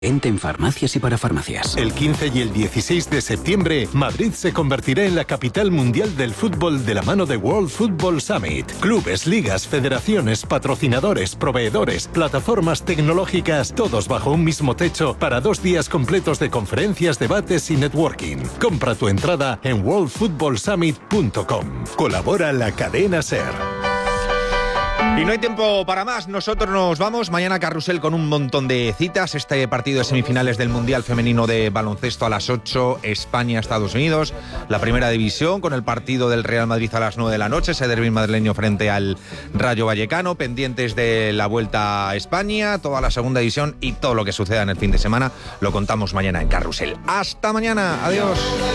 Vente en farmacias y para farmacias. El 15 y el 16 de septiembre, Madrid se convertirá en la capital mundial del fútbol de la mano de World Football Summit. Clubes, ligas, federaciones, patrocinadores, proveedores, plataformas tecnológicas, todos bajo un mismo techo para 2 días completos de conferencias, debates y networking. Compra tu entrada en worldfootballsummit.com. Colabora la cadena SER. Y no hay tiempo para más, nosotros nos vamos. Mañana carrusel con un montón de citas. Este partido de semifinales del Mundial Femenino de Baloncesto a las 8, España-Estados Unidos. La primera división con el partido del Real Madrid a las 9 de la noche, ese derbi madrileño frente al Rayo Vallecano. Pendientes de la Vuelta a España, toda la segunda división y todo lo que suceda en el fin de semana lo contamos mañana en carrusel. Hasta mañana, adiós.